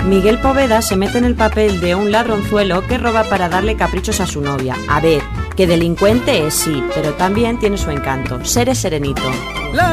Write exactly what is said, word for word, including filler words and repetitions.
Miguel Poveda se mete en el papel de un ladronzuelo que roba para darle caprichos a su novia. A ver, que delincuente es sí, pero también tiene su encanto. Ser es serenito.